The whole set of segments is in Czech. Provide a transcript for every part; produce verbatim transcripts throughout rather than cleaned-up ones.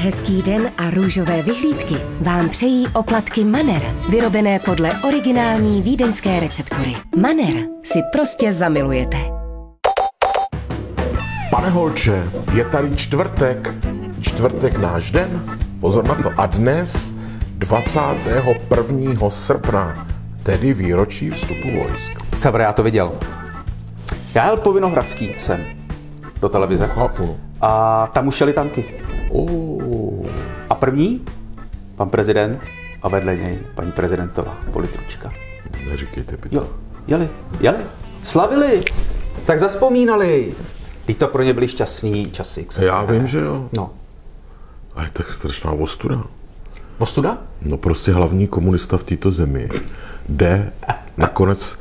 hezký den a růžové vyhlídky vám přejí oplatky Manner, vyrobené podle originální vídeňské receptury. Manner si prostě zamilujete. Pane Holče, je tady čtvrtek, čtvrtek náš den, pozor na to, a dnes dvacátého prvního srpna, tedy výročí vstupu vojsk. Savre, já to viděl. Já jel po Vinohradský sem do televize. Chápu. A tam už jeli tanky. Oh. A první, pan prezident a vedle něj paní prezidentová, politručka. Neříkejte by to. Jo, jeli, jeli, slavili, tak zazpomínali. I to pro ně byly šťastný časy. Já vím, že jo. No. A je tak strašná ostuda. Ostuda? No prostě hlavní komunista v této zemi jde nakonec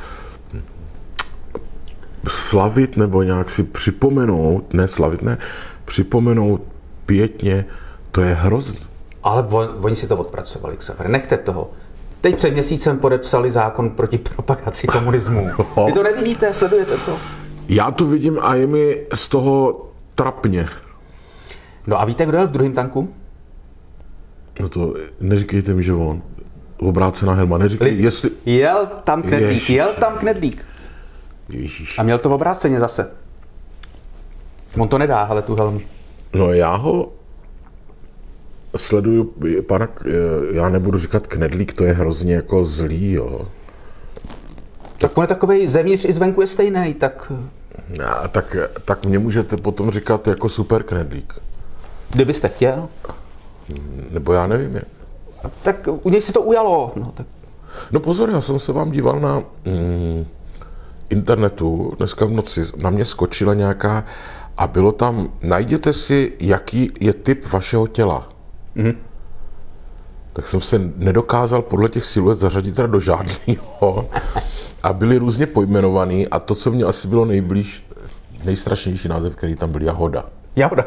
slavit nebo nějak si připomenout, ne slavit, ne, připomenout pětně, to je hrozný. Ale on, oni si to odpracovali, Xaver, nechte toho. Teď před měsícem podepsali zákon proti propagaci komunismu. Vy to nevidíte, sledujete to? Já to vidím a je mi z toho trapně. No a víte, kdo jel v druhém tanku? No to neříkejte mi, že on. Obrácená helma, neříkej, Li- jestli... Jel tam Knedlík, Ježiš. jel tam Knedlík. Ježíš. A měl to v obráceně zase. On to nedá, ale tu helmu. No já ho sleduju, pana, já nebudu říkat Knedlík, to je hrozně jako zlý, jo. Tak on je takovej, zevnitř i zvenku je stejný, tak A tak, tak mě můžete potom říkat jako super Knedlík. kdybyste chtěl, Nebo já nevím jak. tak u něj si to ujalo. No, tak. No pozor, já jsem se vám díval na mm, internetu, dneska v noci na mě skočila nějaká a bylo tam, najděte si, jaký je typ vašeho těla. Mhm. Tak jsem se nedokázal podle těch siluet zařadit teda do žádného a byly různě pojmenovaný a to, co mě asi bylo nejblíž, nejstrašnější název, který tam byl, Jahoda. Jahoda.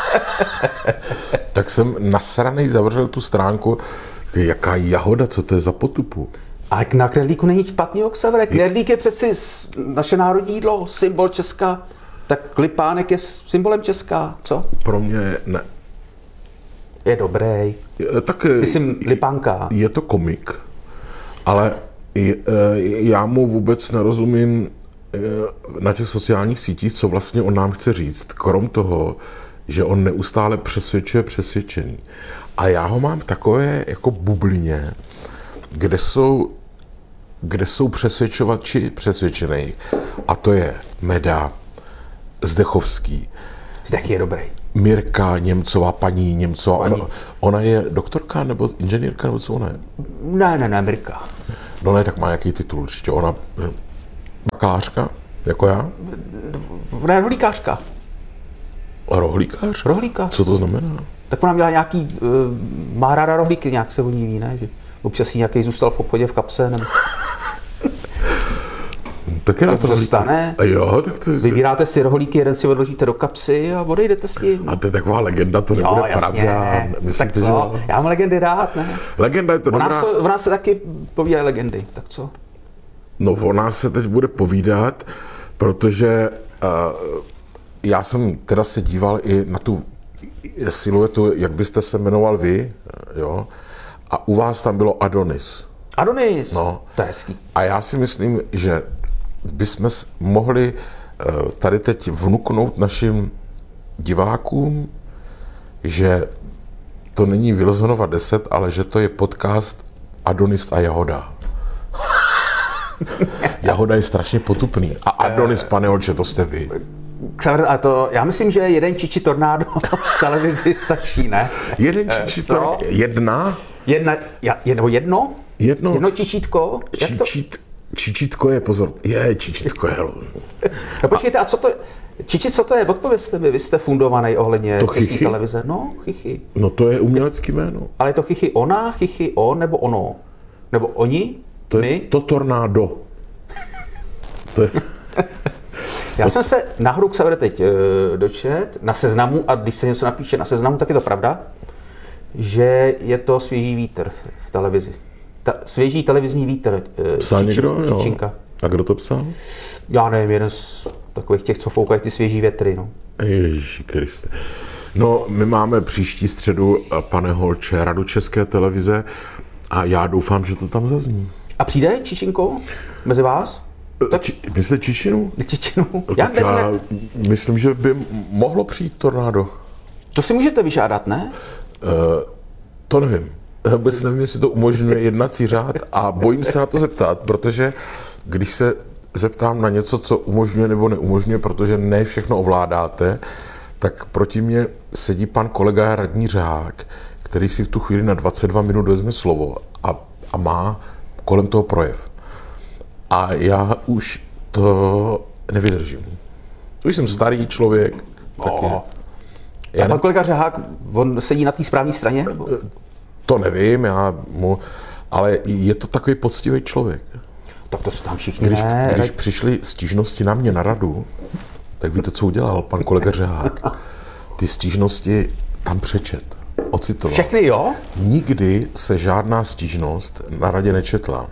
Tak jsem nasranej zavřel tu stránku, jaká Jahoda, co to je za potupu. Ale na Knedlíku není špatný, Xaver. Knedlík je přeci naše národní jídlo, symbol Česka. Tak Lipánek je symbolem Česka, co? Pro mě ne. Je dobrý. Je- Tak Myslím, Lipánka. je to komik, ale je- já mu vůbec nerozumím na těch sociálních sítích, co vlastně on nám chce říct, krom toho, že on neustále přesvědčuje přesvědčený. A já ho mám v takové jako bublině, kde jsou, kde jsou přesvědčovači přesvědčených. A to je Meda, Zdechovský, Zdech je dobrý. Mirka Němcová, paní Němcová. Paní. Ona, ona je doktorka nebo inženýrka, nebo co ona je? Ne, ne, ne, Mirka. No ne, tak má jaký titul určitě. Ona bakalářka, jako já? Ne, rohlíkářka. Rohlíkář? Rohlíkář. Co to znamená? Tak ona měla nějaký, uh, má ráda rohlíky, nějak se o ní ví, ne? Že občas jí nějaký zůstal v obchodě v kapse, nebo Tak je na to se stane. A jo, tak to je... Vybíráte si rohlíky, jeden si odložíte do kapsy a odejdete s tím. A to je taková legenda, to Jo, nebude jasně. pravda. Tak Myslíte, co? že... Já mám legendy rád, ne? Legenda je to O dobrá. nás, o nás se taky povídají legendy, tak co? No, o nás se teď bude povídat, protože uh, já jsem teda se díval i na tu siluetu, jak byste se jmenoval vy, jo, a u vás tam bylo Adonis. Adonis, No. to je hezký. A já si myslím, že bychom s- mohli uh, tady teď vnuknout našim divákům, že to není Wilsonova deset, ale že to je podcast Adonis a Jahoda. Jahoda je strašně potupný. A Adonis, pane Holče, to jste vy. Xaver, a to, já myslím, že jeden čiči tornádo v televizi stačí, ne? Jeden Eh, čičítor, co? jedna, Jedna, ja, je, nebo jedno? jedno, Jedno čičítko? Jak to? čičít, čičítko je, pozor, je, čičítko je, No počkejte, a co to je? Čiči, co to je? Odpovězte mi, vy jste fundovaný ohledně To české chichy? televize. No, chichy. no to je umělecký jméno. Ale je to chichy ona, chichy on, nebo ono? Nebo oni? To je My? to tornádo. To je, Já jsem se na hru Xaver teď e, dočet, na Seznamu, a když se něco napíše na Seznamu, tak je to pravda, že je to svěží vítr v televizi. Ta, svěží televizní vítr. E, psal Čiči- někdo? Jo. Čičinka. A kdo to psal? Já nevím, jeden z takových těch, co foukají ty svěží větry. No. Ježíši Kriste. No, my máme příští středu, pane Holče, Radu České televize a já doufám, že to tam zazní. A přijde Čičinko mezi vás? Tak... Či, myslíte Čičinu? Čičinu? No, Já, tak já myslím, že by mohlo přijít tornádo. To si můžete vyžádat, ne? Uh, to nevím. Vůbec nevím, jestli to umožňuje jednací řád a bojím se na to zeptat, protože když se zeptám na něco, co umožňuje nebo neumožňuje, protože ne všechno ovládáte, tak proti mě sedí pan kolega radní Řák, který si v tu chvíli na dvacet dva minut vezme slovo a, a má kolem toho projev. A já už to nevydržím. Už jsem starý člověk. Taky. Oh. A pan kolega Řák, on sedí na té správné straně? Nebo? To nevím, já mu, ale je to takový poctivý člověk. Tak to se tam všichni Když, ne. když přišly stížnosti na mě na radu, tak víte, co udělal pan kolega Řehák? Ty stížnosti tam přečet, ocitoval. Všechny, jo? Nikdy se žádná stížnost na radě nečetla.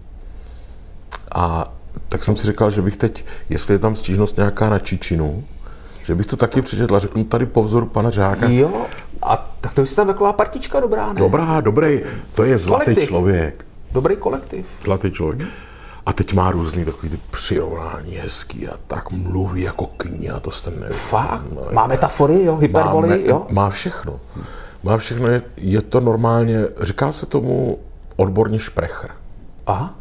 A tak jsem si říkal, že bych teď, jestli je tam stížnost nějaká na Čičinu, že bych to taky přečetl a řeknu tady po vzoru pana Řáka. Jo, a tak to je tam taková partička dobrá, ne? Dobrá, dobrý, to je zlatý Kolektiv. člověk. Dobrý kolektiv. Zlatý člověk. A teď má různý takový ty přirovnání hezký a tak mluví jako kniha, to jste nevím. Fakt? Má metafory, jo? Hyperboly, Má, jo? má všechno. Má všechno, je, je to normálně, říká se tomu odborně šprecher. Aha.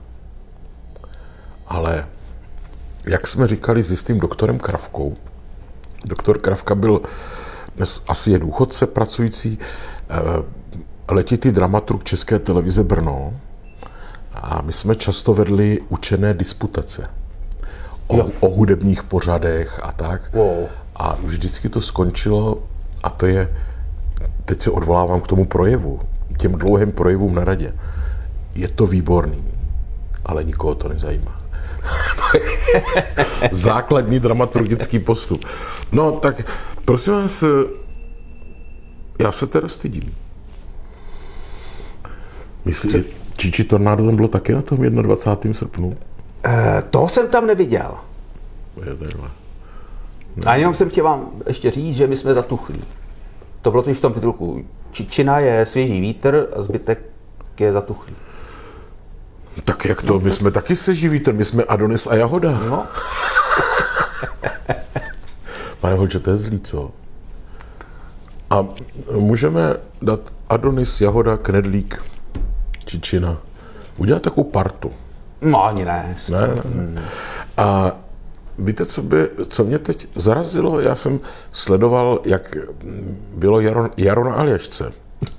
Ale jak jsme říkali s jistým doktorem Kravkou, doktor Kravka byl, dnes asi je důchodce pracující, letitý dramaturg České televize Brno, a my jsme často vedli učené disputace o, o hudebních pořadech a tak. Wow. A vždycky to skončilo, a to je, teď se odvolávám k tomu projevu, těm dlouhým projevům na radě. Je to výborný, ale nikoho to nezajímá. To je základní dramaturgický postup. No tak, prosím vás, já se teda stydím. Myslíte, Čiči tornádo tam bylo taky na tom dvacátého prvního srpnu? E, toho jsem tam neviděl. Je takhle. A jenom jsem chtěl vám ještě říct, že my jsme zatuchlí. To bylo totiž v tom titulku. Čičina je svěží vítr a zbytek je zatuchlý. Tak jak to? My jsme taky seží vítr, my jsme Adonis a Jahoda. No. Pane Holče, to je zlý, co? A můžeme dát Adonis, Jahoda, Knedlík, Čičina. Udělat takovou partu. No ani ne. Ne, ne, ne. A víte, co, by, co mě teď zarazilo? Já jsem sledoval, jak bylo Jaro, Jaro na Aljašce.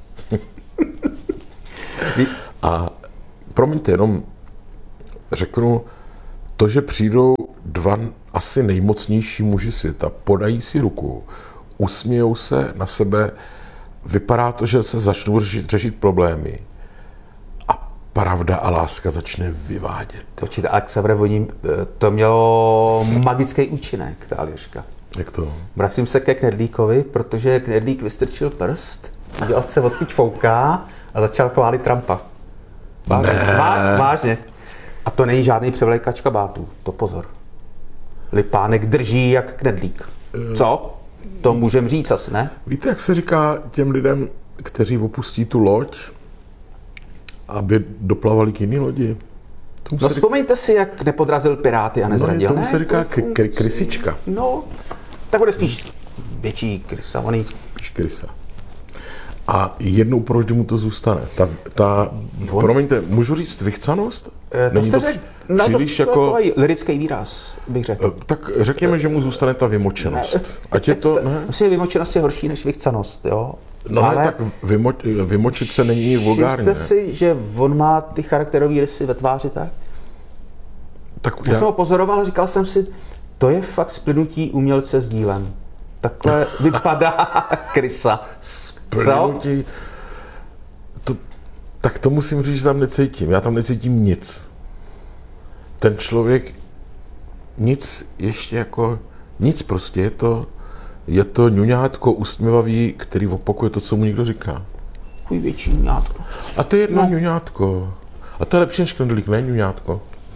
A promiňte, jenom řeknu, to, že přijdou dva asi nejmocnější muži světa, podají si ruku, usmějou se na sebe, vypadá to, že se začnou řešit, řešit problémy a pravda a láska začne vyvádět. Určitě, ale k Severovodním to mělo magický účinek, ta Aljaška. Jak to? Vracím se ke Knedlíkovi, protože Knedlík vystrčil prst, udělal se odkud fouká a začal chválit Trumpa. Vážně. Vá, vážně. A to není žádný převlékač kabátů, to pozor. Lipánek drží jak Knedlík. Co? To můžem říct asi, ne? Víte, jak se říká těm lidem, kteří opustí tu loď, aby doplavali k jiný lodi? Tomu No se vzpomeňte si, jak nepodrazil Piráty a říká, nezradil. no, tomu ne? se říká To- k- k- krysička. No, tak bude spíš větší krysa. Oný... Spíš krysa. A jednou proč mu to zůstane. Ta, ta promiňte, můžu říct vychcanost? Eh, To Není jste to řek, při- no, příliš to, to, jako... to je lirický výraz, bych řekl. Eh, Tak řekněme, že mu zůstane ta vymočenost. Ať je to... Ne? Myslím, že vymočenost je horší než vychcanost, jo? No ne, tak vymo, vymočit se není vulgárně. Všimte si, že on má ty charakterové rysy ve tváři tak? Tak Já jsem ho pozoroval a říkal jsem si, to je fakt splynutí umělce s dílem. Takhle vypadá krysa. Splynutí, to, tak to musím říct, že tam necítím. Já tam necítím nic. Ten člověk nic ještě jako, nic prostě, je to, je to ňuňátko usměvavý, který opakuje to, co mu někdo říká. Chuj větší ňátko. A to je jedno No. ňuňátko. A to je lepší než Knedlík, ne ňuňátko?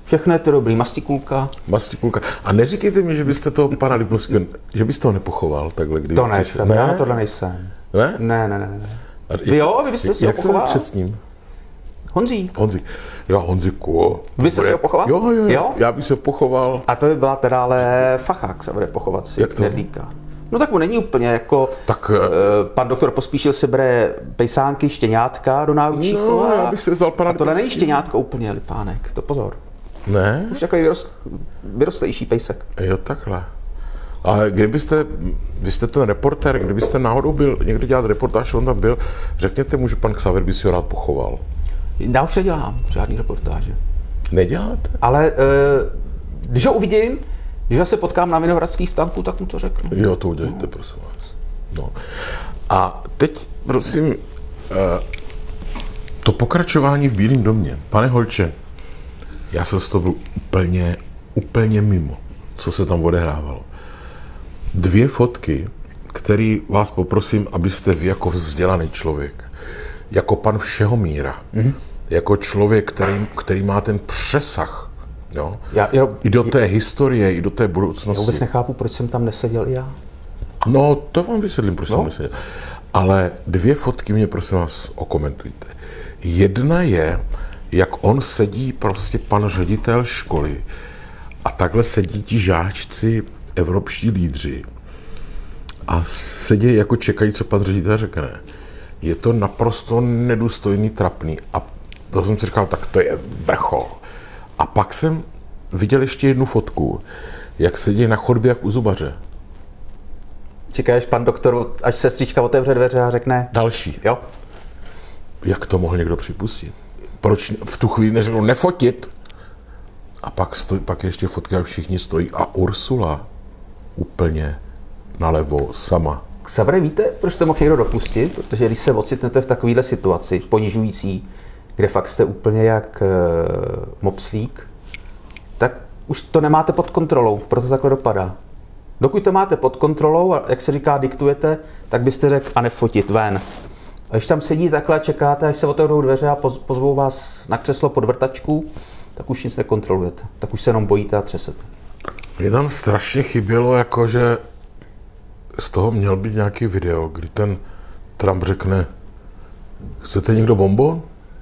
Všechno je to dobrý, mastikulka. Mastikulka. A neříkejte mi, že byste to pana Lipavského, že byste ho nepochoval takhle, kdyby To ne, přišel. jsem, já na tohle nejsem. Ne? Ne, ne, ne, ne. A jak Vy jo, se- vy byste si ho Jak se pochoval? křestním? Honzík. Honzik. Jo, Honziku. Vy byste si ho pochoval? Jo, jo, jo, Jo? já bych se pochoval. A to by byla teda ale fachák, se bude pochovat si Jak to? knedlíka. No tak mu není úplně jako, Tak, eh, pan doktor Pospíšil si bere pejsánky, štěňátka do náručí. No, já bych si vzal pana A tohle není Lipavského. štěňátko úplně, Lipánek, to pozor. Ne? Už takový vyrost, vyrostlejší pejsek. Jo, takhle. A kdybyste, vy jste ten reportér, kdybyste náhodou byl někdy dělat reportáž, on tam byl, řekněte mu, že pan Xaver by si ho rád pochoval. Já už nedělám žádný reportáže. Neděláte? Ale eh, když ho uvidím, když se potkám na Vinohradský v tanku, tak mu to řeknu. Jo, to udělejte, prosím vás. No. A teď, prosím, eh, to pokračování v Bílém domě. Pane Holče, já jsem z toho byl úplně, úplně mimo, co se tam odehrávalo. Dvě fotky, které vás poprosím, abyste vy jako vzdělaný člověk, jako pan Všehomíra, mm-hmm. jako člověk, který, který má ten přesah, jo? Já, já, I do té historie, i do té já budoucnosti. vůbec nechápu, proč jsem tam neseděl i já. No, to vám vysvětlím, proč No. jsem neseděl. Ale dvě fotky mě, prosím vás, okomentujte. Jedna je, jak on sedí, prostě pan ředitel školy, a takhle sedí ti žáčci, evropští lídři, a sedí jako čekají, co pan ředitel řekne. Je to naprosto nedůstojný, trapný. A to jsem si říkal, tak to je vrchol. A pak jsem viděl ještě jednu fotku, jak sedí na chodbě jak u zubaře. Čekáš, pan doktor, až sestřička otevře dveře a řekne, Další. jo, Jak to mohl někdo připustit? Proč v tu chvíli neřekl nefotit? A pak, stoj, pak ještě fotka, jak všichni stojí. A Ursula úplně nalevo sama. Xavere, víte, proč to mohl někdo dopustit? Protože když se ocitnete v takovéhle situaci, ponižující, kde fakt jste úplně jak e, mopslík, tak už to nemáte pod kontrolou, proto takhle dopadá. Dokud to máte pod kontrolou a jak se říká, diktujete, tak byste řekl a nefotit ven. A když tam sedí takhle a čekáte, až se otevřou dveře a poz, pozvou vás na křeslo pod vrtačku, tak už nic nekontrolujete. Tak už se jenom bojíte a třesete. Mě tam strašně chybělo, jako že z toho měl být nějaký video, kdy ten Trump řekne, chcete někdo bonbon?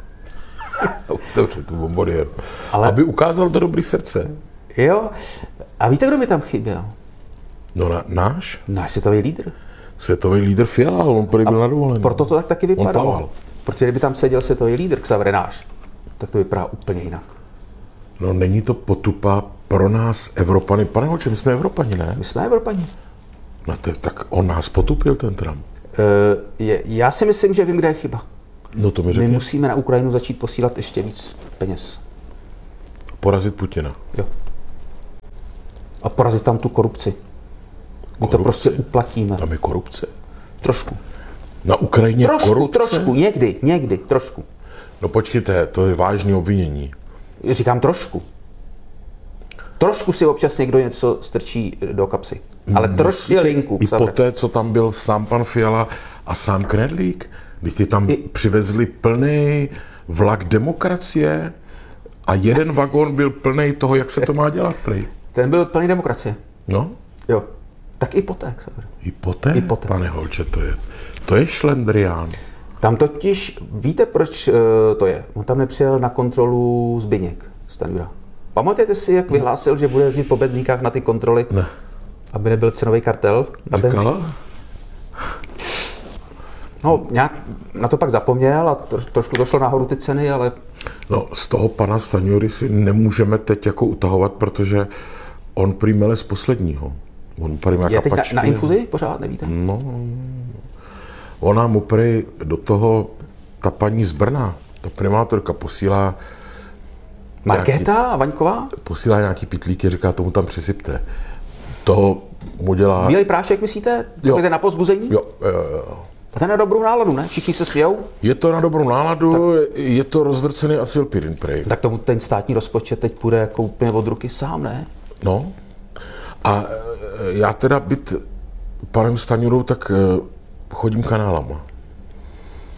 Otevře tu bonboniéru. Ale- Aby ukázal to dobrý srdce. Jo, a víte, kdo mi tam chyběl? No na, náš Náš světový lídr. světový lídr Fiala, on prý byl na dovolené. Proto to tak taky On vypadalo. plaval. Protože kdyby tam seděl světový lídr Xaver náš, tak to vypadá úplně jinak. No není to potupa pro nás Evropany. Pane Holče, my jsme Evropani, ne? My jsme Evropani. No to, tak on nás potupil, ten Trump. E, je, já si myslím, že vím, kde je chyba. No to mi My řekně. musíme na Ukrajinu začít posílat ještě víc peněz. Porazit Putina. Jo. A porazit tam tu korupci. My to Korupci? prostě uplatíme. Tam je korupce. Trošku. Na Ukrajině Trošku, korupce? trošku, někdy, někdy, trošku. No počkejte, to je vážné obvinění. Říkám trošku. Trošku si občas někdo něco strčí do kapsy. Ale trošku je Myslíte, linku. I Xaver. po té, co tam byl sám pan Fiala a sám Knedlík, když ti tam I- přivezli plný vlak demokracie a jeden vagón byl plný toho, jak se to má dělat, prej. Ten byl plný demokracie. No, Jo. Tak i poté, Xaver. i poté, I poté. pane Holče, to je, to je šlendrián. Tam totiž, víte, proč uh, to je? On tam nepřijel na kontrolu Zbyněk Stanjura. Pamatujete si, jak vyhlásil, že bude jezdit po benzínkách na ty kontroly, Ne. aby nebyl cenový kartel na benzín? Říkala? No, nějak na to pak zapomněl a tro, trošku došlo nahoru ty ceny, ale No, z toho pana Stanjury si nemůžeme teď jako utahovat, protože on prý mele z posledního. On prý má je teď na, kapačky. na infuzi pořád, nevíte? No, ona mu prý do toho, ta paní z Brna, ta primátorka posílá Markéta a Vaňková? posílá nějaký pitlíky, říká, tomu tam přisypte. To mu dělá... Bílej prášek, myslíte? Jo. Takový na pozbuzení? Jo, jo, jo. A ten na dobrou náladu, ne? Všichni se smějou? Je to na dobrou náladu, je to rozdrcený acylpirin prej. Tak tomu ten státní rozpočet teď půjde jako úplně od ruky sám, ne? No. A e, já teda být panem Stanjurou, tak e, chodím kanálama.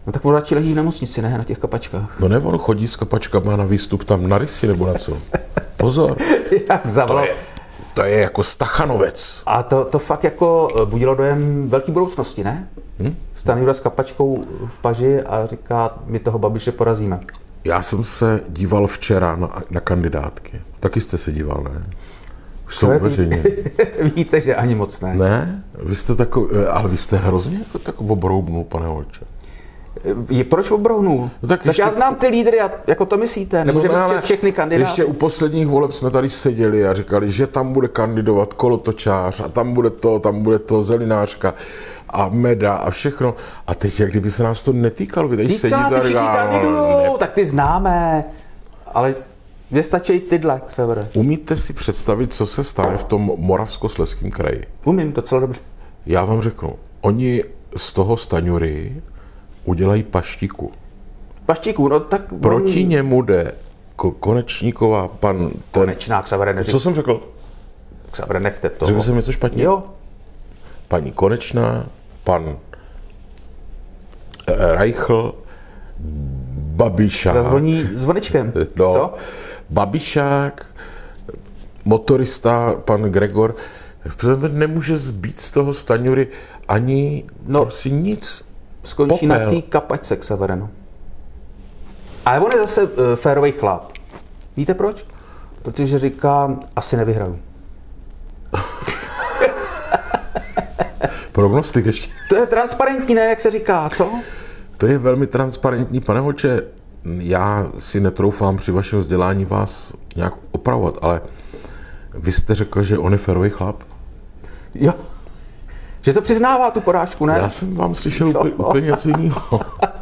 No tak on radši leží v nemocnici, ne, na těch kapačkách. No ne, on chodí s kapačkama na výstup tam na rysy nebo na co. Pozor. Jak To zavolal. je, to je jako Stachanovec. A to, to fakt jako budilo dojem velký budoucnosti, ne? Hmm? Stanjura s kapačkou v paži a říká, my toho Babiše porazíme. Já jsem se díval včera na, na kandidátky. Taky jste se díval, ne? Už jsou veřejně. Víte, že ani moc ne. Ne? Vy jste takový, ale vy jste hrozně jako tak obroubnul, pane Holče. Je, proč obrohnul? No tak tak ještě- já znám ty lídry, a jako to myslíte, nemůžeme No, no, ale všechny kandidáty. Ještě u posledních voleb jsme tady seděli a říkali, že tam bude kandidovat kolotočář a tam bude to, tam bude to zelinářka a meda a všechno. A teď, jak kdyby se nás to netýkalo, vy tady Říká, sedíte ty a všichni říká, kandidujou, tak ty známe. Ale mně stačí tyhle, Xavere. umíte si představit, co se stane v tom Moravskoslezském kraji? Umím docela dobře. Já vám řeknu, oni z toho Staňury udělají paštiku. Paštíků, no tak... Proti němu jde Ko- Konečníková, pan... Ten, Konečná, Xavere, neřík. co jsem řekl? Xavere, nechte to. Řekl jsem něco špatně? Jo. Paní Konečná, pan Reichl, Babišák. Zazvoní zvonečkem. No, Co? Babišák, motorista, pan Gregor. Nemůže zbýt z toho Staňury ani No. no, prostě nic. Skončí Popel. na té kapačce, Xavere, no. Ale on je zase uh, férový chlap. Víte proč? Protože říká, asi nevyhraju. Prognostik ještě. To je transparentní, ne, jak se říká, co? To je velmi transparentní. Pane Holče, já si netroufám při vašem vzdělání vás nějak opravovat, ale vy jste řekl, že on je férový chlap. Jo. Že to přiznává tu porážku, ne? Já jsem vám slyšel Co? úplně, úplně něco jiného.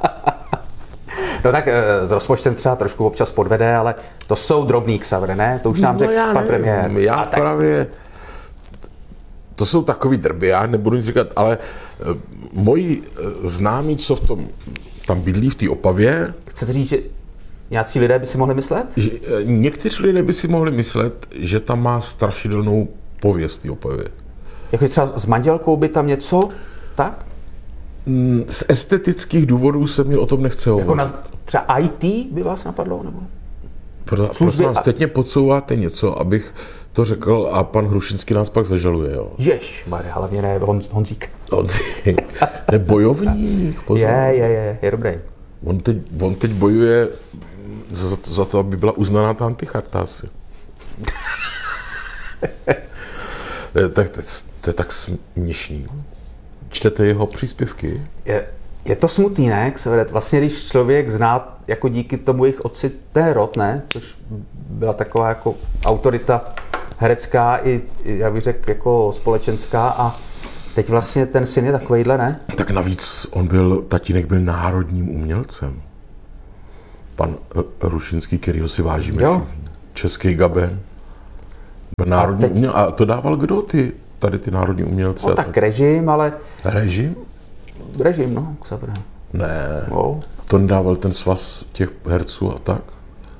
No tak eh, s rozpočtem třeba trošku občas podvede, ale to jsou drobný, Xavere, ne? To už nám No řekl já pan nevím, premiér. já A tak, právě... To jsou takový drby, já nebudu nic říkat, ale eh, moji eh, známí, co v tom tam bydlí v té Opavě, chcete říct, že nějací lidé by si mohli myslet? že eh, někteří lidé by si mohli myslet, že tam má strašidelnou pověst té Opavě. Jako třeba s manželkou by tam něco, tak? Z estetických důvodů se mi o tom nechce Jako hovořit. na, třeba í té by vás napadlo, nebo? Pro, prosím vás, teď mě podsouváte něco, abych to řekl a pan Hrušinský nás pak zažaluje, jo. Jež, Mare, hlavně ne Honz, Honzík. On je bojovník, pozor. Je, je, je, je dobrý. On teď, on teď bojuje za, za to, aby byla uznaná ta anticharta asi. To je tak, to, je- to je tak směšný. Čtete jeho příspěvky? Je, je to smutný, ne? Xavere? Vlastně, když člověk zná jako díky tomu jejich otci ten rod, ne? Což byla taková jako autorita herecká i, i já bych řekl, jako společenská a teď vlastně ten syn je takovejhle, ne? Tak navíc on byl, tatínek byl národním umělcem. Pan eh, Hrušinský, kterýho si vážíme Jo. všichni. Český Gaben. Byl národní teď- umělec. A to dával kdo ty, tady ty národní umělce? No tak režim, ale Režim? režim, no, Xavere. Ne. No. To nedával ten svaz těch herců a tak?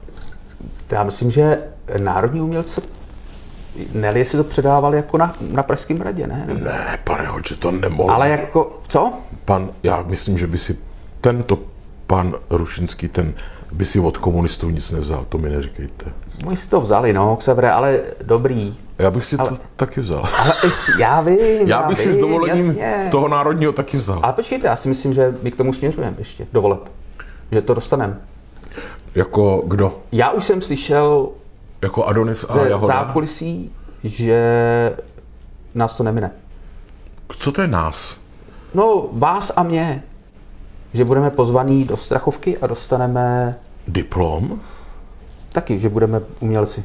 Já myslím, že národní umělce, ne, jestli to předávali jako na, na Pražském hradě, ne? Ne, pane Hoče, to nemohl. Ale jako, co? Pan, já myslím, že by si tento pan Hrušinský, ten by si od komunistů nic nevzal, to mi neříkejte. Oni si to vzali, no, Xavere, ale dobrý. Já bych si Ale- to taky vzal. Ale já vím, Já bych si vím, s dovolením jasně. toho národního taky vzal. Ale počkejte, já si myslím, že my k tomu směřujeme ještě do voleb. Že to dostaneme. Jako kdo? Já už jsem slyšel Jako Adonis a ze Jahoda? zákulisí, že nás to nemine. Co to je nás? No, vás a mě. Že budeme pozvaní do Strachovky a dostaneme Diplom? taky, že budeme umělci.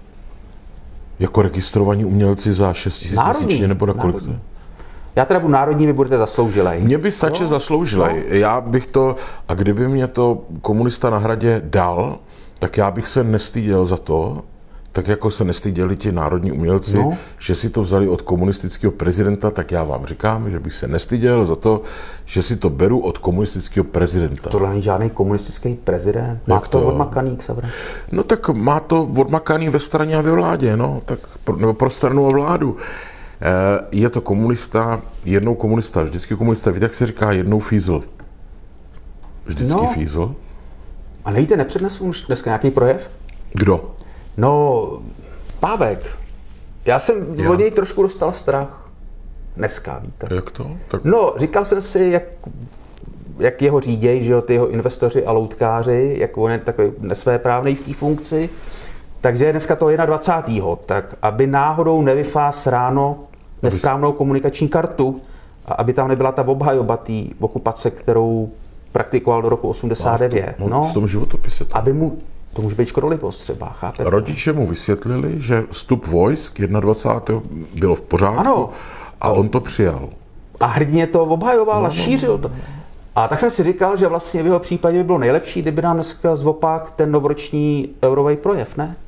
Jako registrovaní umělci za šest tisíc Národní, měsíčně nebo na kolik? národní. to je? Já teda budu národní, vy budete zasloužilej. Mně by stačil zasloužilej. Já bych to, a kdyby mě to komunista na hradě dal, tak já bych se nestyděl za to, tak jako se nestyděli ti národní umělci, No. no. že si to vzali od komunistického prezidenta, tak já vám říkám, že bych se nestyděl za to, že si to beru od komunistického prezidenta. Tohle není žádný komunistický prezident. Má Jak to to? odmakaný, Xavere. No tak má to odmakaný ve straně a ve vládě, no, tak pro, nebo pro stranu a vládu. E, je to komunista, jednou komunista, vždycky komunista, víte, jak se říká, jednou fízl. vždycky No. fízl. A nevíte, nepřednesu už dneska nějaký projev? Kdo? No, Pávek. Já jsem Já. od něj trošku dostal strach. Dneska, víte. Jak to? Tak... No, říkal jsem si, jak, jak jeho říděj, že jo, ty jeho investoři a loutkáři, jak on je takový nesvéprávnej v té funkci. Takže je dneska to dvacátého prvního tak aby náhodou nevyfás ráno nesprávnou komunikační kartu a aby tam nebyla ta obhajoba té okupace, kterou praktikoval do roku osmdesát devět. No, No, v tom životopise. To. aby mu, to může být škodolibost třeba, chápete? Rodiče mu vysvětlili, že vstup vojsk dvacátého prvního bylo v pořádku Ano. a on to přijal. A hrdně to obhajoval a šířil to. A tak jsem si říkal, že vlastně v jeho případě by bylo nejlepší, kdyby nám dneska zvopak ten novoroční eurový projev, ne?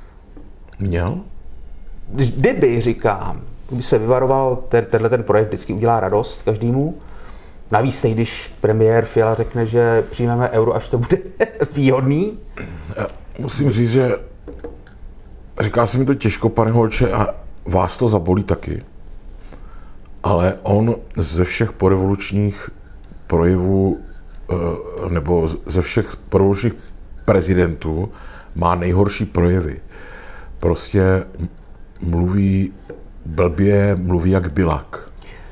Měl? Kdyby, říkám, kdyby se vyvaroval, ten, tenhle ten projev vždycky udělá radost každému. Navíc teď, když premiér Fiala řekne, že přijmeme euro, až to bude výhodný. Já musím říct, že říká se mi to těžko, pane Holče, a vás to zabolí taky. Ale on ze všech porevolučních projevů, eh, nebo ze všech porevolučních prezidentů má nejhorší projevy. Prostě mluví blbě, mluví jak Bilak.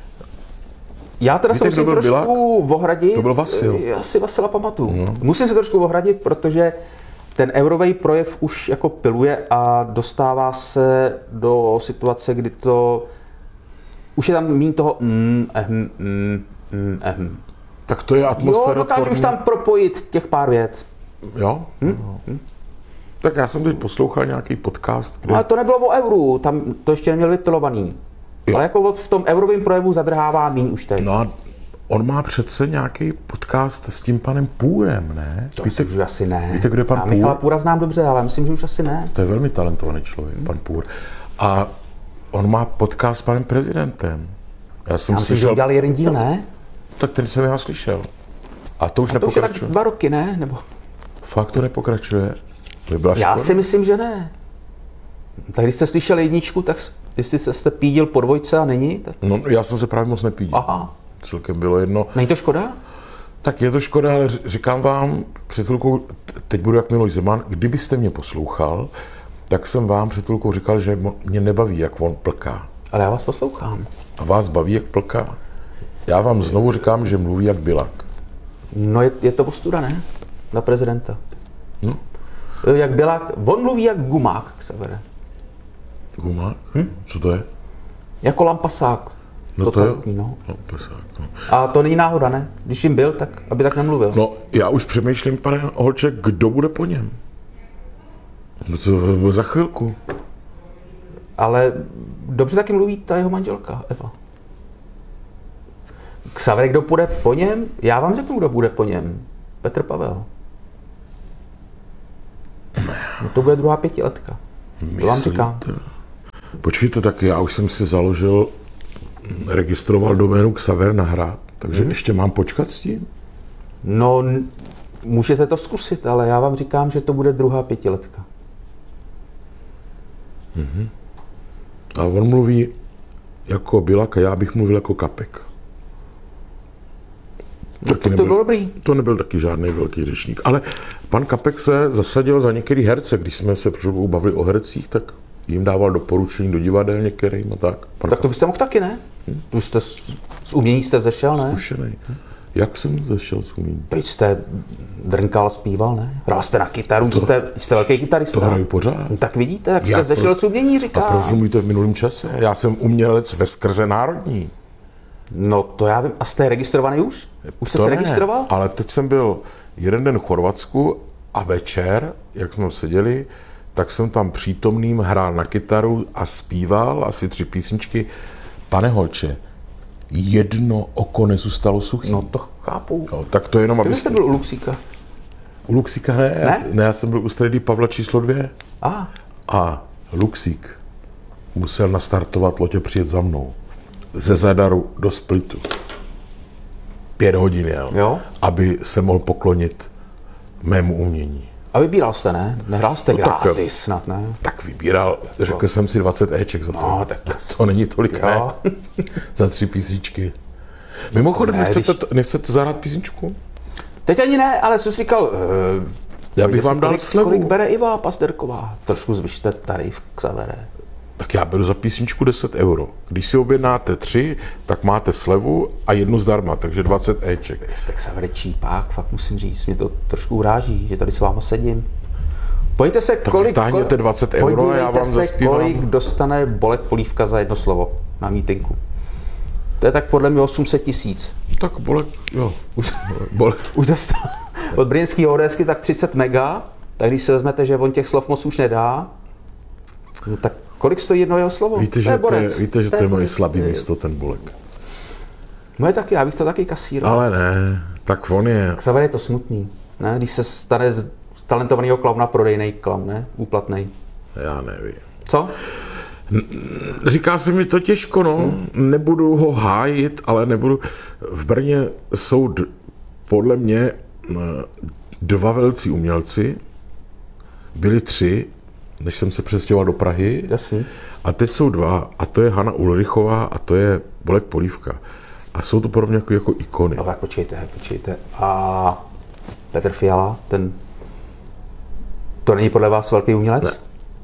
Já teda Víte, se musím kdo byl trošku ohradit. To byl Vasil. Já si Vasila pamatuju. No. Musím se trošku ohradit, protože ten eurový projev už jako piluje a dostává se do situace, kdy to už je tam míň toho mm, ehm, mm, mm, ehm. Tak to je Jo, atmosféra. dokážu už tam propojit těch pár vět. Jo? Hm? Hm. Tak já jsem teď poslouchal nějaký podcast, kde... Ale to nebylo o euru, tam to ještě neměl vypilovaný. Jo. Ale jako v tom eurovém projevu zadrhává míň už teď. No a on má přece nějaký podcast s tím panem Půrem, ne? To Víte, myslím, že asi ne. víte, kdo je pan Já Půr? Michala Půra znám dobře, ale myslím, že už asi ne. To je velmi talentovaný člověk, pan Půr. A on má podcast s panem prezidentem. Já jsem Já myslím, že slyšel... udělali jeden díl, ne? Tak ten jsem já slyšel. A to už To už je tak nepokračuje. dva roky, ne? Nebo... Fakt to nepokračuje. To by byla Já škoda. si myslím, že ne. Tak když jste slyšel jedničku, tak s- jestli jste, jste pídil po dvojce a není, tak... No, já jsem se právě moc nepídil. Aha. Celkem bylo jedno. Není to škoda? Tak je to škoda, ale ř- říkám vám, před chvilkou, t- teď budu jak Miloš Zeman, kdybyste mě poslouchal, tak jsem vám před chvilkou říkal, že mo- mě nebaví, jak on plká. Ale já vás poslouchám. A vás baví, jak plká. Já vám znovu říkám, že mluví jak Bilak. No je, je to ostuda, ne? Na prezidenta. No. Jak byla, on mluví jak gumák, Xavere. Gumák? Hm? Co to je? Jako lampasák. No to je... Totalitní, no. No, pesák, no. A to není náhoda, ne? Když jim byl, tak aby tak nemluvil. no, já už přemýšlím, pane Holče, kdo bude po něm? No to bude za chvilku. Ale dobře taky mluví ta jeho manželka, Eva. Xaver, kdo půjde po něm? Já vám řeknu, kdo bude po něm. Petr Pavel. No to bude druhá pětiletka. To vám říkám. Počkejte, tak já už jsem si založil, registroval doménu Xaver Nahrad, takže hmm. ještě mám počkat s tím? No, n- můžete to zkusit, ale já vám říkám, že to bude druhá pětiletka. A on mluví jako Bilak a já bych mluvil jako Kapek. No, to, to bylo dobrý. To nebyl taky žádný velký řečník. Ale pan Kapek se zasadil za některý herce. Když jsme se před chvilkou bavili o hercích, tak jim dával doporučení do divadel některým a tak. Pan Tak to byste mohl taky, ne? Hmm? Tu jste z, z umění jste vzešel, ne? Zkušenej. Jak jsem zašel s uměním? Teď jste drnkal, zpíval, ne? Hrál jste na kytaru, to, jste, jste velký kytarista. To hraju pořád. No, tak vidíte, jak jste Jak vzešel pro- z umění, A říká. proč mluvíte v minulém čase? Já jsem umělec ve skrze národní. No to já vím. A jste registrovaný už? Už jste To se ne, registroval? ale teď jsem byl jeden den v Chorvatsku a večer, jak jsme seděli, tak jsem tam přítomným hrál na kytaru a zpíval asi tři písničky. Pane Holče, jedno oko nezůstalo suchý. No to chápu. Jo, tak to jenom, Kde abyste... jste byl u Luxíka? U Luxíka ne, já, Ne? s- ne, já jsem byl u Stredy Pavla číslo dvě. A, A Luxík musel nastartovat loď a přijet za mnou. Ze Zadaru do Splitu. Pět hodin jel, Jo. aby se mohl poklonit mému umění. a vybíral jste, ne? Nehrál jste No tak- gratis snad, ne? Tak vybíral, řekl jsem si dvacet éček za to. No, tak- to není tolik, Jo. ne? Za tři písničky. Mimochodem, Ne, nechcete, když- t- nechcete zahrát písničku? Teď ani ne, ale jsem si říkal, uh, Já bych vám dal kolik, slevu. kolik bere Iva Pazderková. Trošku zvyšte tarif, Xavere. Tak já beru za písničku deset euro. Když si objednáte tři, tak máte slevu a jednu zdarma, takže dvacet éček. Jste Xavere čípák, fakt musím říct, mě to trošku uráží, že tady s váma sedím. Pojďte se, Tak kolik, vytáhněte dvacet euro a já vám se, zaspívám. kolik dostane Bolek Polívka za jedno slovo na mítinku. To je tak podle mě osm set tisíc. Tak Bolek, jo. Už, Bolek. Už dostal od brněnského ODSky tak třicet mega, tak když se vezmete, že on těch slov moc už nedá, no tak kolik stojí jedno jeho slovo? Víte, to že je to je, borec. víte, že to je moje borec. slabý místo, ten Bolek. Moje taky, já bych to taky kasíroval. Ale ne, tak on je... Xaver je to smutný, ne? Když se stane z talentovaného klauna prodejnej klaun, ne? Úplatnej. Já nevím. Co? Říká se mi to těžko, no. Hmm. Nebudu ho hájit, ale nebudu... V Brně jsou d- podle mě dva velcí umělci. Byli tři, než jsem se přestěhoval do Prahy. Jasný. A teď jsou dva, a to je Hana Ulrichová a to je Bolek Polívka. A jsou to pro mě jako, jako ikony. No tak počkejte, počkejte. A Petr Fiala, ten... To není podle vás velký umělec? Ne.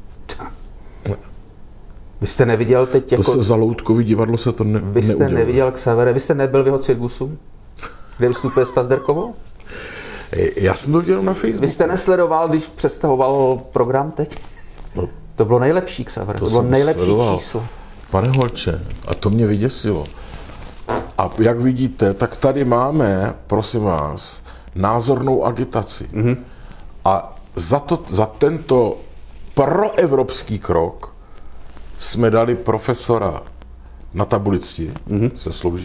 Ne. Vy jste neviděl teď To jako... se za Loutkový divadlo se to ne, Vy jste neudělalo. neviděl Xavere, vy jste nebyl v jeho cirkusu, kde vystupuje s Pazderkovou? Já jsem to viděl na Facebooku. Vy jste nesledoval, když představoval program teď? No, To bylo nejlepší Xavere, to, to bylo jsem nejlepší sledoval. číslo. Pane Holče, a to mě vyděsilo. A jak vidíte, tak tady máme, prosím vás, názornou agitaci. Mm-hmm. A za, to, za tento proevropský krok jsme dali profesora na tabulici, mm-hmm. se slouží.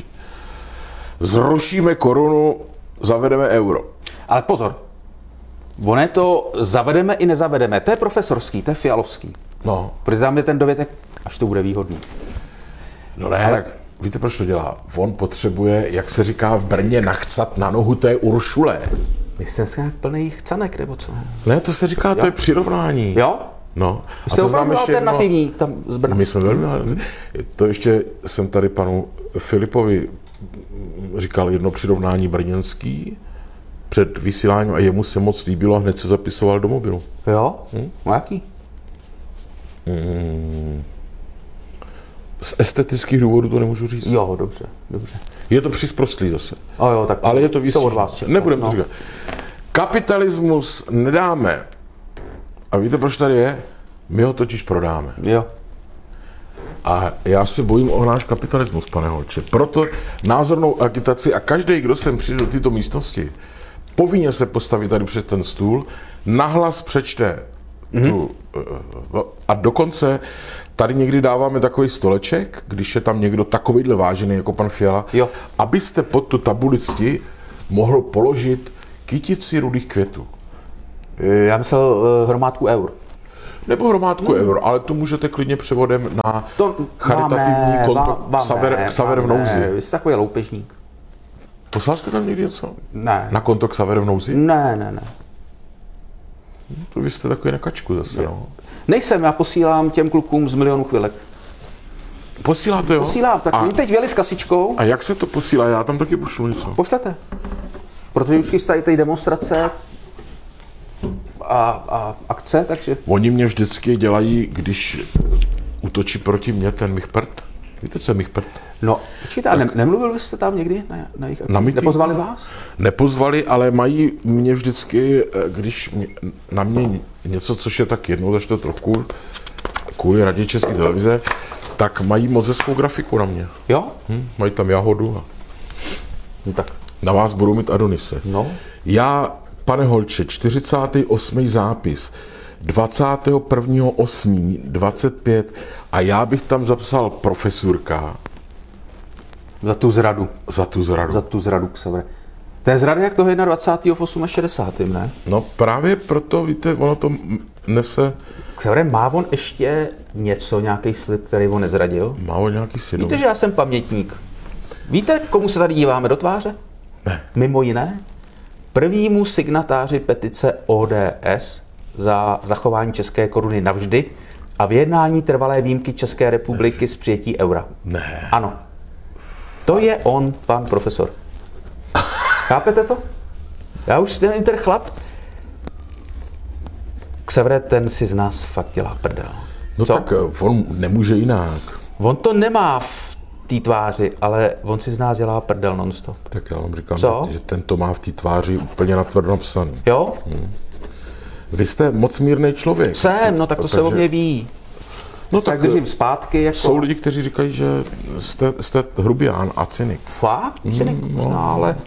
Zrušíme korunu, zavedeme euro. Ale pozor, ono je to zavedeme i nezavedeme, to je profesorský, to je fialovský. No, Protože tam je ten dovětek, až to bude výhodný. no ne, tak víte, proč to dělá? On potřebuje, jak se říká v Brně, nachcat na nohu té Uršule. Vy jste dneska nějak plný chcanek, nebo co? Ne, to se říká, to je přirovnání. Jo? No. Vy jste opravdu ještě jedno- alternativní tam z Brna. My jsme velmi... To ještě jsem tady panu Filipovi říkal jedno přirovnání brněnský před vysíláním a jemu se moc líbilo a hned se zapisoval do mobilu. Jo? Hm? No jaký? Z estetických důvodů to nemůžu říct. Jo, dobře, dobře. Je to přisprostlý zase. O jo, tak Ale je to to výstižné. od vás čekám. Nebudeme no. to říkat. Kapitalismus nedáme. A víte, proč tady je? My ho totiž prodáme. Jo. A já se bojím o náš kapitalismus, pane Holče. Proto názornou agitaci a každý, kdo sem přijde do této místnosti, povinně se postaví tady před ten stůl, nahlas přečte mm-hmm. tu, a dokonce tady někdy dáváme takový stoleček, když je tam někdo takovýhle vážený jako pan Fiala, Jo. abyste pod tu tabulici mohl položit kytici rudých květů. Já myslel uh, hromádku eur. Nebo hromádku no. euro, ale to můžete klidně převodem na To charitativní vám ne, konto vám, vám Xaver, ne, Xaver v vám nouzi. Ne, vy jste takový loupežník. Poslal jste tam někdy něco? Ne. Na konto Xaver v nouzi? Ne, ne, ne. To vy jste takový na kačku zase, Jo. no. Nejsem, já posílám těm klukům z milionu chvilek. Posíláte, jo? Posílám, tak a, oni teď věli s kasičkou. a jak se to posílá? Já tam taky pošlu něco. Pošlete. Protože už chystají tady demonstrace a, a akce, takže... Oni mě vždycky dělají, když útočí proti mně ten Michpert. Víte, co je Michpert? No, počkejte, a ne, nemluvil byste tam někdy na, na jejich akci? Na mítinku? Nepozvali vás? Nepozvali, ale mají mě vždycky, když mě, na mě něco, což je tak jednou za čtvrt roku, kvůli Radě České televize, tak mají moc hezkou grafiku na mě. Jo? Hm, mají tam jahodu a No tak, na vás budou mít Adonise. no. Já, pane Holče, čtyřicátý osmý zápis, dvacátého prvního osmého dvacet pět a já bych tam zapsal profesurka Za tu zradu. za tu zradu. Za tu zradu Xavere. To je zrada jak toho dvacátého prvního v šedesátém osmém, ne? No právě proto, víte, ono to nese, Xavere, má on ještě něco, nějaký slib, který on nezradil? má o nějaký synom. Víte, že já jsem pamětník. Víte, komu se tady díváme do tváře? Ne. Mimo jiné, prvnímu signatáři petice O D S za zachování české koruny navždy a vyjednání trvalé výjimky České republiky z přijetí eura. Ne. Ano. To je on, pan profesor. Chápete to? Já už nevím, ten chlap. Xavere, ten si z nás fakt dělá prdel. No Co? tak on nemůže jinak. On to nemá v té tváři, ale on si z nás dělá prdel non-stop. Tak já vám říkám, Co? že, že ten to má v té tváři úplně natvrdo napsaný. Jo? Vy jste moc mírný člověk. Jsem, no tak to se o mě ví. No Tak držím zpátky, jako... jsou lidi, kteří říkají, že jste, jste hrubián a cynik. Fakt? Cynik možná, ale...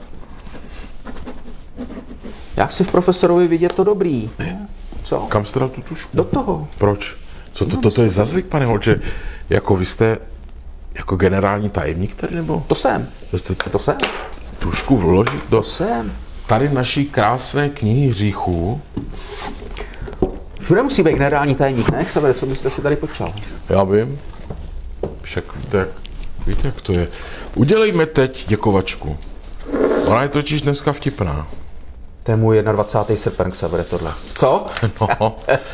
Jak si v profesorovi vidět to dobrý? Co? Kam jste dal tu tušku? Do toho. Proč? Co to, to, to je za zvyk, pane holče? Jako vy jste jako generální tajemník tady, nebo? To jsem. To jste To jsem. tušku vložit do To jsem. tady naší krásné knihy hříchů. Všude musí být generální tajemník, ne? Xavere, co byste si tady počal? Já vím. Však víte, jak, víte, jak to je. Udělejme teď děkovačku. Ona je totiž dneska vtipná. To je můj dvacátý první srpen, Xavere, tohle. Co? No,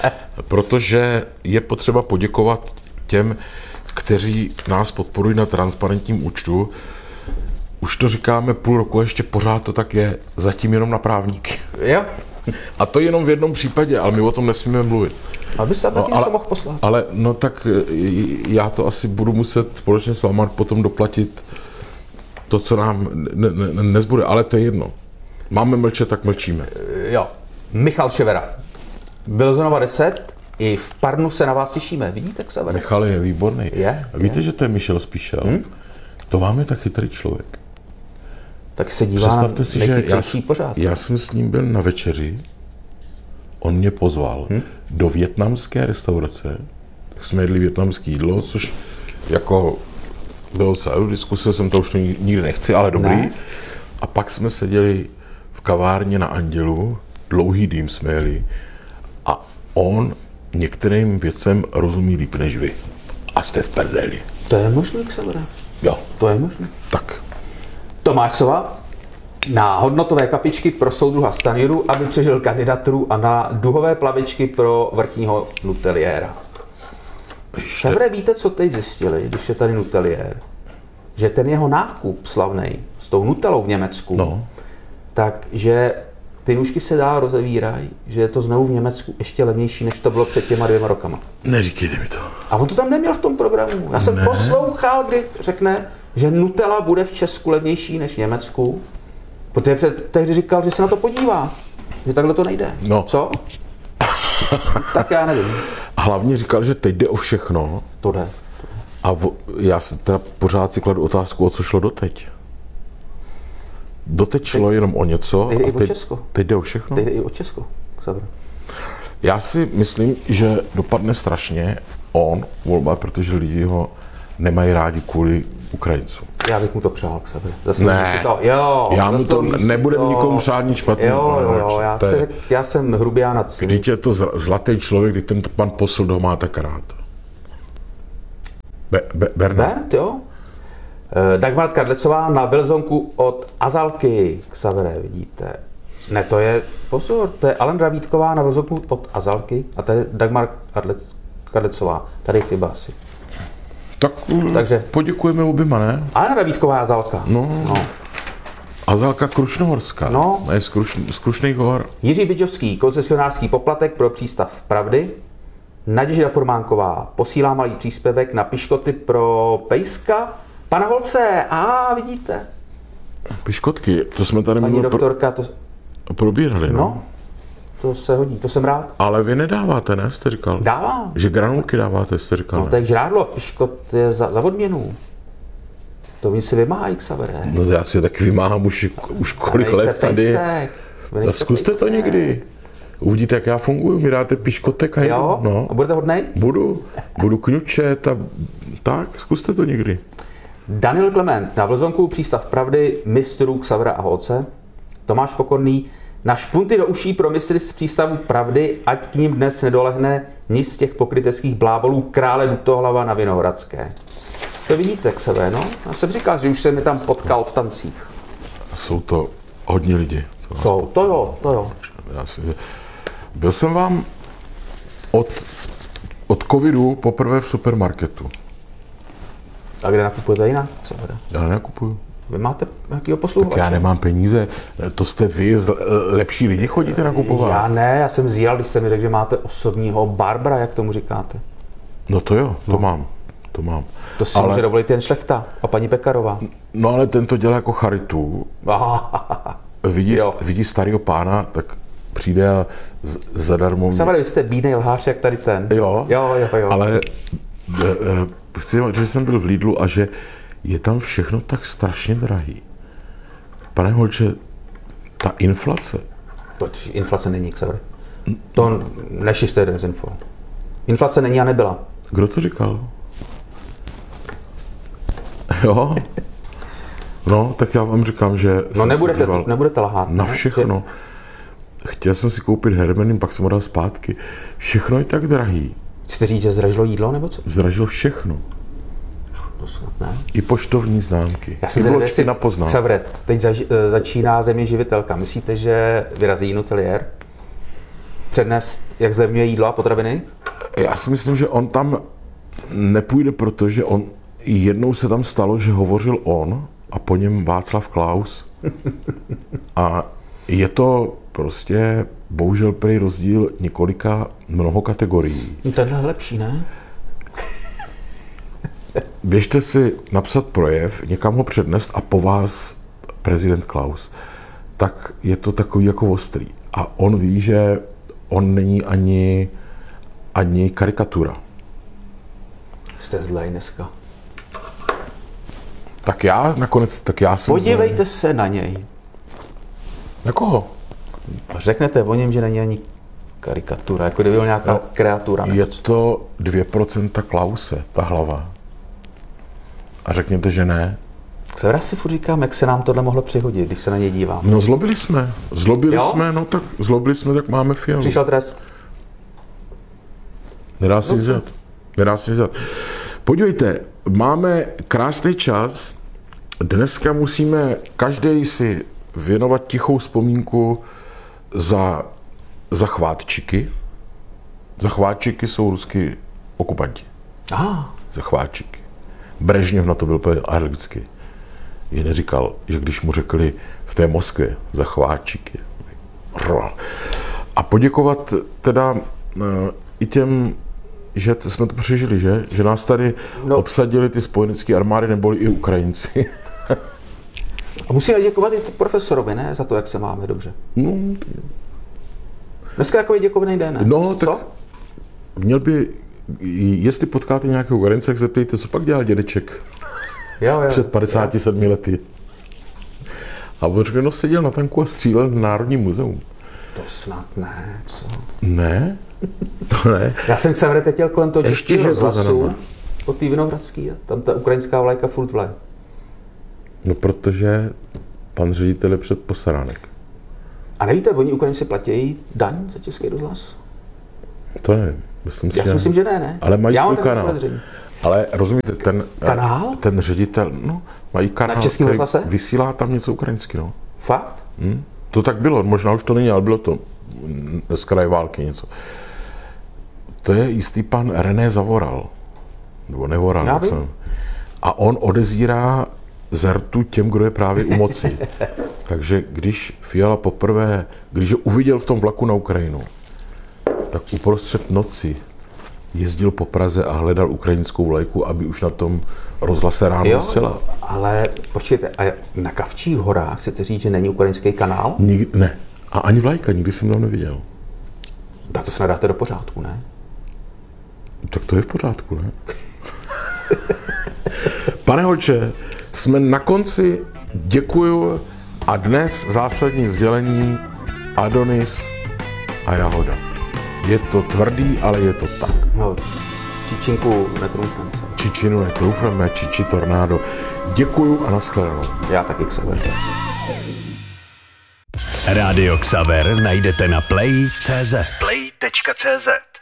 protože je potřeba poděkovat těm, kteří nás podporují na transparentním účtu. Už to říkáme půl roku, ještě pořád to tak je, zatím jenom na právníky. Jo. A to jenom v jednom případě, ale my o tom nesmíme mluvit. Aby se tam taky ale, něco mohl poslat. ale no tak já to asi budu muset společně s váma potom doplatit to, co nám ne, ne, nezbude, ale to je jedno. Máme mlčet, tak mlčíme. Jo. Michal Ševera. Bilzonova deset. I v Parnu se na vás těšíme. Vidíte, Xavere? Michal je výborný. Je, Víte, je. že to je Michal Spíšel? Hmm? To vám je tak chytrý člověk. Tak se dívá Představte na si, že já, nejchytřejší pořád. já jsem s ním byl na večeři, on mě pozval hmm? do vietnamské restaurace, tak jsme jedli vietnamské jídlo, což jako bylo celou diskuse, jsem to už nikdy nechci, ale dobrý. Ne. A pak jsme seděli v kavárně na Andělu, dlouhý dým jsme jeli a on některým věcem rozumí líp než vy. A jste v prdeli. To je možný, Xavere. Jo, To je možný. tak. Tomáš Sova na hodnotové kapičky pro soudruha Stanjuru, aby přežil kandidaturu, a na duhové plavičky pro vrchního nuteliéra. Xavere, víte, co teď zjistili, když je tady nuteliér? Že ten jeho nákup slavnej s tou nutelou v Německu, No. takže ty nůžky se dál rozevírají, že je to znovu v Německu ještě levnější, než to bylo před těma dvěma rokama. Neříkejte mi to. A on to tam neměl v tom programu. Já jsem Ne. poslouchal, kdy řekne, že Nutella bude v Česku levnější než v Německu, protože před, tehdy říkal, že se na to podívá, že takhle to nejde. No. Co? Tak já nevím. A hlavně říkal, že teď jde o všechno. To jde. A vo, já se teda pořád si kladu otázku, o co šlo doteď. Doteď šlo jenom o něco teď jde a i o teď, Česko. teď jde o všechno. Teď jde i o Česko. Xavere. Já si myslím, že dopadne strašně on volba, protože lidi ho nemají rádi kvůli Ukrajincům. Já bych mu to přál, Xavere. Zaslouží Ne. si to. Jo, Já mu to zaslouží si nebudem to. nikomu přát nic špatného, Jo, pane jo, jo, Horče. já, To jste je- řek, já jsem hrubián a cynik. Vždyť je to zl- zlatý člověk, když ten pan posl ho má tak rád. Be, be, Bernard. Bert, jo? Eh, Dagmar Kadlecová na Bilzonku od Azalky, Xavere, vidíte. Ne, to je, pozor, to je Alen Davítková na Bilzonku od Azalky a tady Dagmar Kadlec, Kadlecová. Tady je chyba asi. Tak Takže- Takže poděkujeme oběma, ne? Alena Davítková a Azalka. No. no. Azalka Krušnohorská. No. Ne, z, Kruš, z Krušných hor. Jiří Bydžovský, koncesionářský poplatek pro přístav Pravdy. Naděžda Formánková posílá malý příspěvek na piškoty pro Pejska. Pana Holce, a vidíte, Piškotky, to jsme tady paní minule pro, doktorka, to, probírali, no. no, to se hodí, to jsem rád. Ale vy nedáváte, ne, jste říkal? Dávám. Že granulky dáváte, jste říkal, No ne? to je žrádlo, piškot je za, za odměnu. To oni si vymáhají, Xavere. No já si je taky vymáhám už, už kolik Nejste let tady. pejsek. Vy Tak nejste zkuste to pejsek. někdy. Uvidíte, jak já funguji, mi dáte piškotek a jedu. Jo? No. A budete hodnej? Budu, budu kňučet a tak, zkuste to někdy. Daniel Klement na Vlzonku přístav Pravdy, mistrů Xavera a Holce. Tomáš Pokorný na špunty do uší pro mistry z přístavu Pravdy, ať k ním dnes nedolehne nic z těch pokryteckých blábolů krále Dutohlava na Vinohradské. To vidíte, Xaver, no? Já jsem říkal, že už jsem mi tam potkal v tancích. Jsou to hodně lidi. To Jsou, to jo, to jo. Já si, byl jsem vám od, od covidu poprvé v supermarketu. A kde nakupujete jinak, Xaver? Já nenakupuju. Vy máte nějakýho posluchače? Já nemám peníze, to jste vy, lepší lidi chodíte nakupovat. Já ne, já jsem zíral, když jste mi řekl, že máte osobního Barbara, jak tomu říkáte. No to jo, to no. mám, to mám. To si ale... může dovolit jen Šlechta a paní Pekarová. No ale ten to dělá jako charitu. vidí, vidí starého pána, tak přijde a z, zadarmo... Savary, vy jste bídnej lhář, jak tady ten. Jo, jo, jo, jo. ale chci, že jsem byl v Lidlu a že je tam všechno tak strašně drahý. Pane Holče, ta inflace... Pojď, inflace není, Savary. To nešiřte dezinfo. Inflace není a nebyla. Kdo to říkal? Jo? No, tak já vám říkám, že... No nebudete, nebudete lhát. Na všechno. Že... Chtěl jsem si koupit hermenin, pak jsem ho dal zpátky. Všechno je tak drahý. Chcete říct, že zdražilo jídlo, nebo co? Zdražilo všechno. To snad ne. I poštovní známky. Já si bločky na poznám. Xavre, teď zaž, začíná Země živitelka. Myslíte, že vyrazí Nutelier? Přednést, jak zlevňuje jídlo a potraviny? Já si myslím, že on tam nepůjde, protože on jednou se tam stalo, že hovořil on a po něm Václav Klaus. A je to prostě bohužel prý rozdíl několika mnoho kategorií. Tenhle je lepší, ne? Běžte si napsat projev, někam ho přednést a po vás prezident Klaus. Tak je to takový jako ostrý. A on ví, že on není ani, ani karikatura. Jste zlej dneska. Tak já nakonec, tak já jsem... Podívejte zlej. se na něj. Na koho? Řeknete o něm, že není ani karikatura, jako kdyby byl nějaká no, kreatura. Je to dvě procenta Klause, ta hlava. A řekněte, že ne. Já si furt říkám, jak se nám tohle mohlo přihodit, když se na něj dívám. No zlobili jsme. Zlobili jo? jsme, no tak zlobili jsme, tak máme Fialu. Přišel trest. Nedá se dělat. Nedá se dělat. Podívejte, máme krásný čas. Dneska musíme každý si věnovat tichou vzpomínku za, za chvátčiky. Za chvátčiky jsou ruský okupanti. Aha. Za chvátčiky. Brežněv na to byl alergický. Že neříkal, že když mu řekli v té Moskvě za chvátčiky. A poděkovat teda uh, i těm, že t- jsme to přežili, že? Že nás tady no. obsadili ty spojenecké armády, neboli i Ukrajinci. A musíme děkovat i profesorovi, ne? Za to, jak se máme dobře. No, dneska takový děkovný den, ne? No, tak co? Měl by, jestli potkáte nějakého Ukrajince, tak zeptejte, co pak dělal dědeček jo, jo, před padesáti sedmi lety. A on řekl, no seděl na tanku a střílel na Národní muzeum. To snad ne, co? Ne? To ne. Já jsem se vrtetěl kolem toho Ještě, že rozhlasu po té Vinohradský a tam ta ukrajinská vlajka furt vle. No protože pan ředitel je před posaránek. A nevíte, oni Ukrajinci platí daň za Český rozhlas? To nevím. Myslím si, Já si myslím, že ne, ne. Ale mají Já svůj kanál. Ale rozumíte, ten, kanál? ten ředitel, no, mají kanál, na Českém rozhlase? Vysílá tam něco ukrajinsky, no. Fakt? Hmm? To tak bylo, možná už to není, ale bylo to z kraje války něco. To je jistý pan René Zavoral. Nebo Nevoral, jak jsem. A on odezírá zrtu těm, kdo je právě u moci. Takže když Fiala poprvé, když ho uviděl v tom vlaku na Ukrajinu, tak uprostřed noci jezdil po Praze a hledal ukrajinskou vlajku, aby už na tom rozhlase ráno vysílal. Ale počkejte, a na Kavčích horách chcete říct, že není ukrajinský kanál? Nik, ne. A ani vlajka, nikdy jsem tam neviděl. Tak to se nadáte do pořádku, ne? Tak to je v pořádku, ne? Pane Holče, jsme na konci, děkuju a dnes zásadní sdělení Adonis a Jahoda. Je to tvrdý, ale je to tak. No, čičinku netroufneme se. Čičinu netroufneme, čiči tornádo. Děkuju a nashledanou. Já taky Xaver. Rádio Xaver najdete na play tečka cé zet. play tečka cé zet